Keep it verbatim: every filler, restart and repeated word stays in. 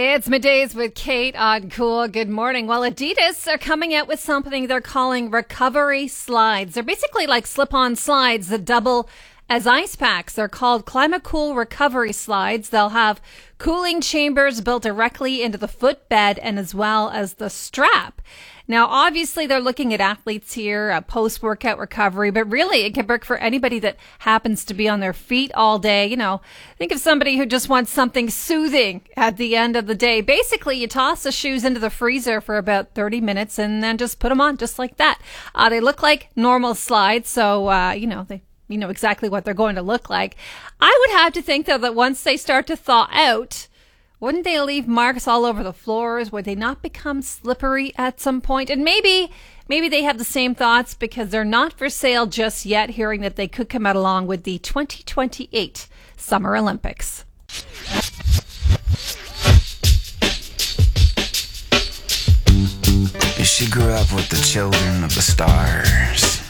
It's middays with Kate on Cool. Good morning. Well, Adidas are coming out with something they're calling recovery slides. They're basically like slip-on slides that double as ice packs. They're called ClimaCool recovery slides. They'll have cooling chambers built directly into the footbed and as well as the strap. Now, obviously, they're looking at athletes here, uh, post-workout recovery, but really it can work for anybody that happens to be on their feet all day. You know, think of somebody who just wants something soothing at the end of the day. Basically, you toss the shoes into the freezer for about thirty minutes and then just put them on just like that. Uh, they look like normal slides, so, uh, you know, they you know exactly what they're going to look like. I would have to think, though, that once they start to thaw out, wouldn't they leave marks all over the floors? Would they not become slippery at some point? And maybe maybe they have the same thoughts because they're not for sale just yet, hearing that they could come out along with the twenty twenty-eight Summer Olympics. She grew up with the children of the stars.